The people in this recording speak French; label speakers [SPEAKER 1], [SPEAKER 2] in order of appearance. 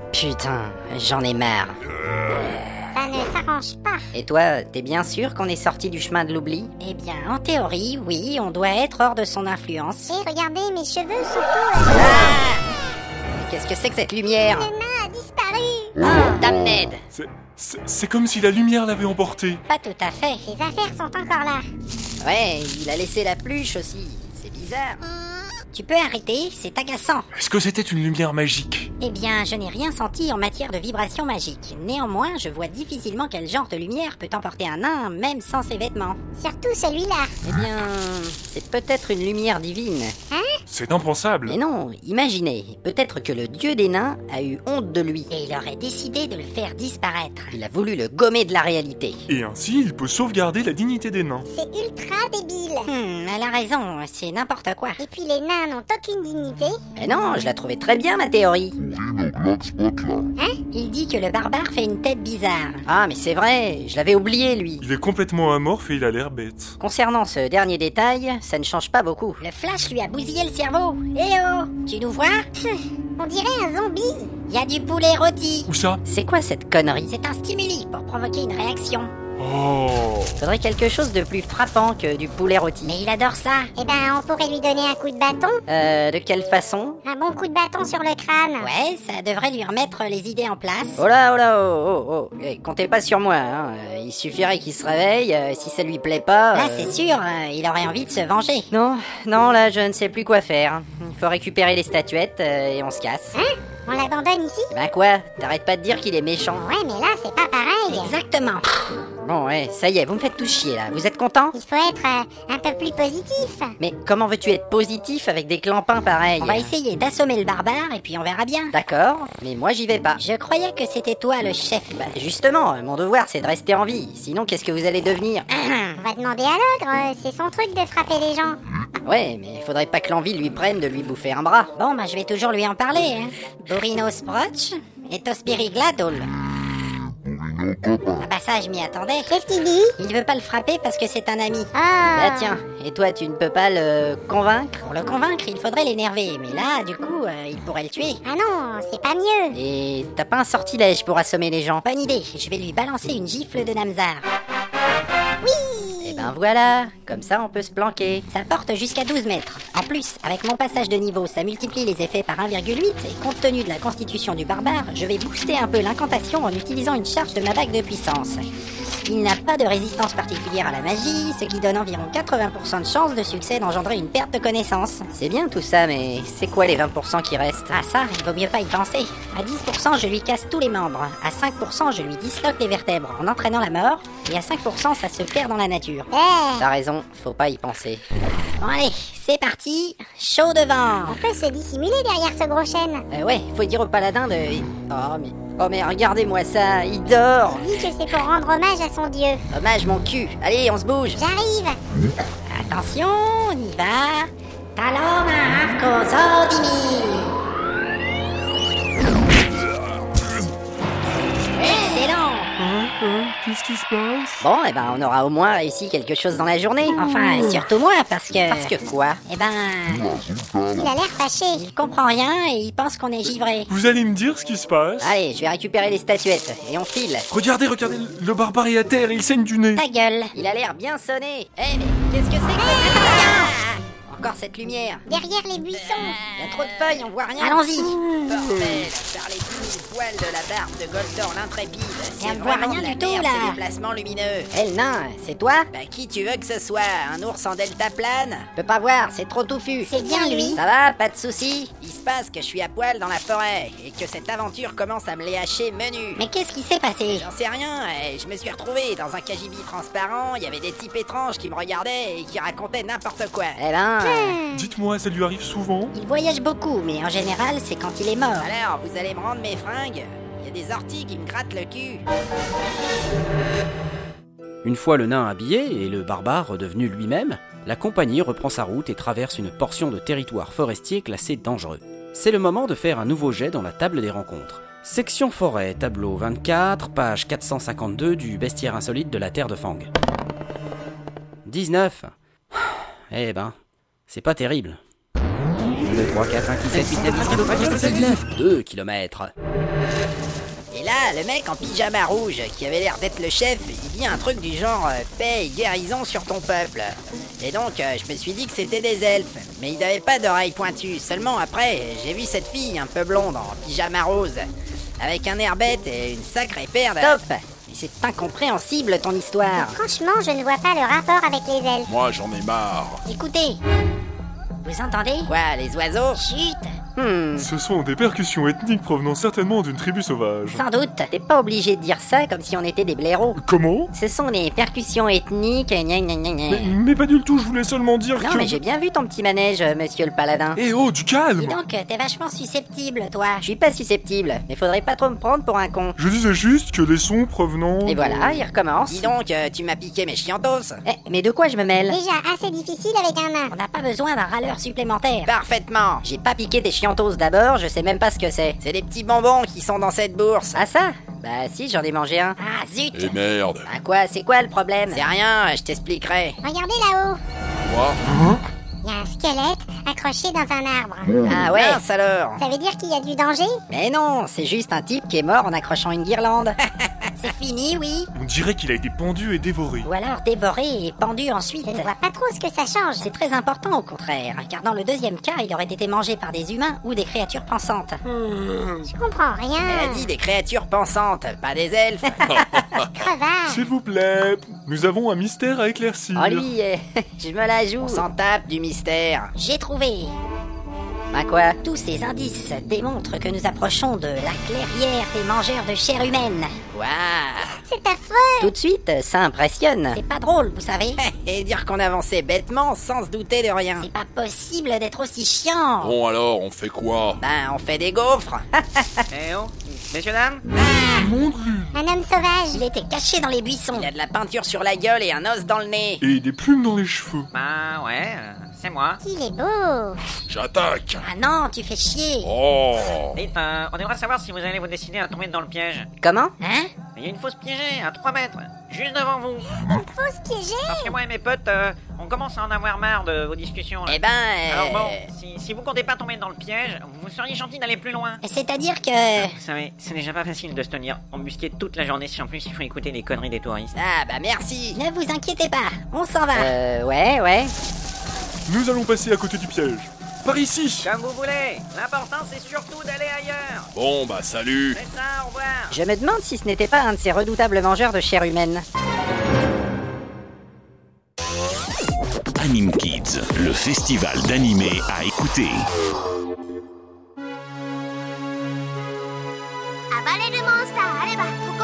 [SPEAKER 1] Putain, j'en ai marre.
[SPEAKER 2] Ça ne s'arrange pas.
[SPEAKER 1] Et toi, t'es bien sûr qu'on est sorti du chemin de l'oubli?
[SPEAKER 2] Eh bien, en théorie, oui, on doit être hors de son influence. Et regardez, mes cheveux sont tout...
[SPEAKER 1] Mais qu'est-ce que c'est que cette lumière?
[SPEAKER 2] Le nain a disparu.
[SPEAKER 1] Oh, damned!
[SPEAKER 3] C'est comme si la lumière l'avait emporté.
[SPEAKER 2] Pas tout à fait. Ses affaires sont encore là.
[SPEAKER 1] Ouais, il a laissé la pluche aussi. C'est bizarre.
[SPEAKER 2] Tu peux arrêter, c'est agaçant.
[SPEAKER 3] Est-ce que c'était une lumière magique?
[SPEAKER 2] Eh bien, je n'ai rien senti en matière de vibration magique. Néanmoins, je vois difficilement quel genre de lumière peut emporter un nain, même sans ses vêtements. Surtout celui-là.
[SPEAKER 1] Eh bien, c'est peut-être une lumière divine.
[SPEAKER 3] C'est impensable.
[SPEAKER 1] Mais non, imaginez, peut-être que le dieu des nains a eu honte de lui.
[SPEAKER 2] Et il aurait décidé de le faire disparaître.
[SPEAKER 1] Il a voulu le gommer de la réalité.
[SPEAKER 3] Et ainsi, il peut sauvegarder la dignité des nains.
[SPEAKER 2] C'est ultra débile. Elle a raison, c'est n'importe quoi. Et puis les nains n'ont aucune dignité.
[SPEAKER 1] Mais non, je la trouvais très bien ma théorie.
[SPEAKER 2] Il dit que le barbare fait une tête bizarre.
[SPEAKER 1] Ah mais c'est vrai, je l'avais oublié lui.
[SPEAKER 3] Il est complètement amorphe et il a l'air bête.
[SPEAKER 1] Concernant ce dernier détail, ça ne change pas beaucoup.
[SPEAKER 2] Le flash lui a bousillé le cerveau. Eh oh, tu nous vois? On dirait un zombie. Il y a du poulet rôti.
[SPEAKER 3] Où ça?
[SPEAKER 1] C'est quoi cette connerie?
[SPEAKER 2] C'est un stimuli pour provoquer une réaction.
[SPEAKER 3] Oh.
[SPEAKER 1] Faudrait quelque chose de plus frappant que du poulet rôti.
[SPEAKER 2] Mais il adore ça. Eh ben, on pourrait lui donner un coup de bâton.
[SPEAKER 1] De quelle façon?
[SPEAKER 2] Un bon coup de bâton sur le crâne. Ouais, ça devrait lui remettre les idées en place.
[SPEAKER 1] Oh là, oh. Eh, comptez pas sur moi, hein. Il suffirait qu'il se réveille, si ça lui plaît pas...
[SPEAKER 2] Là, c'est sûr, il aurait envie de se venger.
[SPEAKER 1] Non, là, je ne sais plus quoi faire. Il faut récupérer les statuettes, et on se casse.
[SPEAKER 2] On l'abandonne ici?
[SPEAKER 1] Ben quoi? T'arrêtes pas de dire qu'il est méchant.
[SPEAKER 2] Ouais, mais là, c'est pas pareil. Exactement.
[SPEAKER 1] Bon, ouais, ça y est, vous me faites tous chier, là. Vous êtes contents?
[SPEAKER 2] Il faut être un peu plus positif.
[SPEAKER 1] Mais comment veux-tu être positif avec des clampins pareils?
[SPEAKER 2] On va essayer d'assommer le barbare et puis on verra bien.
[SPEAKER 1] D'accord, mais moi j'y vais pas.
[SPEAKER 2] Je croyais que c'était toi le chef.
[SPEAKER 1] Bah justement, mon devoir c'est de rester en vie. Sinon, qu'est-ce que vous allez devenir?
[SPEAKER 2] On va demander à l'ogre, c'est son truc de frapper les gens.
[SPEAKER 1] Ouais, mais faudrait pas que l'envie lui prenne de lui bouffer un bras.
[SPEAKER 2] Bon, bah je vais toujours lui en parler. Burinos proch et tospiri gladol. Ah bah ça, je m'y attendais. Qu'est-ce qu'il dit? Il veut pas le frapper parce que c'est un ami.
[SPEAKER 1] Bah tiens, et toi tu ne peux pas le convaincre?
[SPEAKER 2] Pour le convaincre, il faudrait l'énerver. Mais là, du coup, il pourrait le tuer. Ah non, c'est pas mieux.
[SPEAKER 1] Et t'as pas un sortilège pour assommer les gens?
[SPEAKER 2] Bonne idée, je vais lui balancer une gifle de Namzar. Oui!
[SPEAKER 1] Et ben voilà, comme ça on peut se planquer.
[SPEAKER 2] Ça porte jusqu'à 12 mètres. En plus, avec mon passage de niveau, ça multiplie les effets par 1,8 et compte tenu de la constitution du barbare, je vais booster un peu l'incantation en utilisant une charge de ma bague de puissance. Il n'a pas de résistance particulière à la magie, ce qui donne environ 80% de chance de succès d'engendrer une perte de connaissance.
[SPEAKER 1] C'est bien tout ça, mais c'est quoi les 20% qui restent?
[SPEAKER 2] Ah ça, il vaut mieux pas y penser. À 10%, je lui casse tous les membres. À 5%, je lui disloque les vertèbres en entraînant la mort. Et à 5%, ça se perd dans la nature.
[SPEAKER 1] T'as raison, faut pas y penser.
[SPEAKER 2] Bon allez, c'est parti, chaud devant. On peut se dissimuler derrière ce gros chêne.
[SPEAKER 1] Ouais, faut dire au paladin de... Oh mais regardez-moi ça, il dort.
[SPEAKER 2] Il dit que c'est pour rendre hommage à son dieu.
[SPEAKER 1] Hommage mon cul, allez on se bouge.
[SPEAKER 2] J'arrive. Attention, on y va. Talon Afkozodimi. Excellent.
[SPEAKER 3] Qu'est-ce qui se passe?
[SPEAKER 1] Bon, et ben on aura au moins réussi quelque chose dans la journée.
[SPEAKER 2] Enfin, surtout moi, parce que...
[SPEAKER 1] Parce que quoi?
[SPEAKER 2] Eh ben... Il a l'air fâché. Il comprend rien et il pense qu'on est givré.
[SPEAKER 3] Vous allez me dire ce qui se passe?
[SPEAKER 1] Allez, je vais récupérer les statuettes et on file.
[SPEAKER 3] Regardez, le barbare est à terre et il saigne du nez.
[SPEAKER 2] Ta gueule.
[SPEAKER 1] Il a l'air bien sonné. Eh mais qu'est-ce que c'est que cette... Encore cette lumière.
[SPEAKER 2] Derrière les buissons.
[SPEAKER 1] Il y a trop de feuilles, on voit rien.
[SPEAKER 2] Allons-y.
[SPEAKER 1] Bordel, parlez-vous du poil de la barbe de Goldor l'intrépide.
[SPEAKER 2] On voit rien du tout, là.
[SPEAKER 1] Ces déplacements lumineux. Eh le nain, c'est toi? Bah qui tu veux que ce soit? Un ours en deltaplane? Peux pas voir, c'est trop touffu.
[SPEAKER 2] C'est bien lui.
[SPEAKER 1] Ça va, pas de soucis. Il se passe que je suis à poil dans la forêt et que cette aventure commence à me léhacher menu.
[SPEAKER 2] Mais qu'est-ce qui s'est passé?
[SPEAKER 1] J'en sais rien, je me suis retrouvé dans un cagibi transparent, il y avait des types étranges qui me regardaient et qui racontaient n'importe quoi. Eh ben...
[SPEAKER 3] Dites-moi, ça lui arrive souvent?
[SPEAKER 2] Il voyage beaucoup, mais en général, c'est quand il est mort.
[SPEAKER 1] Alors, vous allez me rendre mes fringues? Il y a des orties qui me grattent le cul.
[SPEAKER 4] Une fois le nain habillé et le barbare redevenu lui-même, la compagnie reprend sa route et traverse une portion de territoire forestier classé dangereux. C'est le moment de faire un nouveau jet dans la table des rencontres. Section forêt, tableau 24, page 452 du bestiaire insolite de la terre de Fang. 19. Eh ben, c'est pas terrible. 2, 3, 4, 5, 6, 7, 8, 9, 10, 11, 12, 9. 2 kilomètres.
[SPEAKER 1] Et là, le mec en pyjama rouge, qui avait l'air d'être le chef, il dit un truc du genre paix et guérison sur ton peuple. Et donc, je me suis dit que c'était des elfes. Mais ils n'avaient pas d'oreilles pointues. Seulement après, j'ai vu cette fille un peu blonde en pyjama rose, avec un air bête et une sacrée paire de...
[SPEAKER 2] Stop! Mais c'est incompréhensible ton histoire.
[SPEAKER 5] Franchement, je ne vois pas le rapport avec les elfes.
[SPEAKER 6] Moi, j'en ai marre.
[SPEAKER 2] Écoutez, vous entendez?
[SPEAKER 1] Quoi, les oiseaux?
[SPEAKER 5] Chut!
[SPEAKER 3] Ce sont des percussions ethniques provenant certainement d'une tribu sauvage.
[SPEAKER 2] Sans doute, t'es pas obligé de dire ça comme si on était des blaireaux.
[SPEAKER 3] Comment?
[SPEAKER 2] Ce sont des percussions ethniques, gna gna gna gna.
[SPEAKER 3] Mais pas du tout, je voulais seulement dire
[SPEAKER 2] Non
[SPEAKER 3] que...
[SPEAKER 2] mais j'ai bien vu ton petit manège, monsieur le paladin.
[SPEAKER 3] Eh oh, du calme!
[SPEAKER 2] Dis donc, t'es vachement susceptible, toi. Je suis pas susceptible, mais faudrait pas trop me prendre pour un con.
[SPEAKER 3] Je disais juste que les sons provenant...
[SPEAKER 2] Et voilà, il recommence.
[SPEAKER 1] Dis donc, tu m'as piqué mes chiantos.
[SPEAKER 2] Eh, mais de quoi je me mêle?
[SPEAKER 5] Déjà assez difficile avec un nain.
[SPEAKER 2] On n'a pas besoin d'un râleur supplémentaire.
[SPEAKER 1] Parfaitement.
[SPEAKER 2] J'ai pas piqué tes chiantos d'abord, je sais même pas ce que c'est.
[SPEAKER 1] C'est des petits bonbons qui sont dans cette bourse.
[SPEAKER 2] Ah ça? Bah si, j'en ai mangé un.
[SPEAKER 1] Ah zut!
[SPEAKER 6] Et merde.
[SPEAKER 2] Ah quoi, c'est quoi le problème?
[SPEAKER 1] C'est rien, je t'expliquerai.
[SPEAKER 5] Regardez là-haut.
[SPEAKER 6] Moi,
[SPEAKER 5] Il y a un squelette accroché dans un arbre.
[SPEAKER 2] Ah ouais?
[SPEAKER 1] Mince alors.
[SPEAKER 5] Ça veut dire qu'il y a du danger?
[SPEAKER 2] Mais non, c'est juste un type qui est mort en accrochant une guirlande.
[SPEAKER 5] C'est fini, oui.
[SPEAKER 3] On dirait qu'il a été pendu et dévoré.
[SPEAKER 2] Ou alors dévoré et pendu ensuite.
[SPEAKER 5] Je ne vois pas trop ce que ça change.
[SPEAKER 2] C'est très important au contraire, car dans le deuxième cas, il aurait été mangé par des humains ou des créatures pensantes.
[SPEAKER 5] Je comprends
[SPEAKER 1] Elle
[SPEAKER 5] rien.
[SPEAKER 1] a dit des créatures pensantes, pas des elfes.
[SPEAKER 5] Crevard.
[SPEAKER 3] S'il vous plaît, nous avons un mystère à éclaircir.
[SPEAKER 2] Oh lui, je me la joue.
[SPEAKER 1] On s'en tape du mystère.
[SPEAKER 2] J'ai trouvé. Bah quoi? Tous ces indices démontrent que nous approchons de la clairière des mangeurs de chair humaine.
[SPEAKER 1] Waouh.
[SPEAKER 5] C'est affreux.
[SPEAKER 2] Tout de suite, ça impressionne. C'est pas drôle, vous savez.
[SPEAKER 1] Et dire qu'on avançait bêtement sans se douter de rien.
[SPEAKER 2] C'est pas possible d'être aussi chiant.
[SPEAKER 6] bon alors, on fait quoi?
[SPEAKER 1] Ben, on fait des gaufres.
[SPEAKER 4] Eh oh, messieurs, dames?
[SPEAKER 3] Mon Dieu.
[SPEAKER 5] Un homme sauvage.
[SPEAKER 2] Il était caché dans les buissons.
[SPEAKER 1] Il a de la peinture sur la gueule et un os dans le nez.
[SPEAKER 3] Et des plumes dans les cheveux.
[SPEAKER 4] Bah ouais, c'est moi.
[SPEAKER 5] Il est beau.
[SPEAKER 6] J'attaque.
[SPEAKER 2] Ah non, tu fais chier.
[SPEAKER 6] Oh.
[SPEAKER 4] Dites, on aimerait savoir si vous allez vous décider à tomber dans le piège.
[SPEAKER 2] Comment? Hein?
[SPEAKER 4] Il y a une fosse piégée à 3 mètres, juste devant vous.
[SPEAKER 5] Faut se piéger.
[SPEAKER 4] Parce que moi et mes potes, on commence à en avoir marre de vos discussions là.
[SPEAKER 1] Eh ben,
[SPEAKER 4] Alors bon, si vous comptez pas tomber dans le piège, vous seriez gentil d'aller plus loin.
[SPEAKER 2] C'est-à-dire que...
[SPEAKER 4] Vous savez, c'est déjà pas facile de se tenir embusqué toute la journée si en plus il faut écouter les conneries des touristes.
[SPEAKER 1] Ah bah merci.
[SPEAKER 2] Ne vous inquiétez pas, on s'en va. Ouais.
[SPEAKER 3] Nous allons passer à côté du piège. Par ici.
[SPEAKER 4] Comme vous voulez, l'important c'est surtout d'aller ailleurs.
[SPEAKER 6] Bon bah salut.
[SPEAKER 4] C'est ça, au revoir.
[SPEAKER 2] Je me demande si ce n'était pas un de ces redoutables mangeurs de chair humaine.
[SPEAKER 7] Anime Kids, le festival d'animé à écouter.
[SPEAKER 5] Avaler le monstre あれば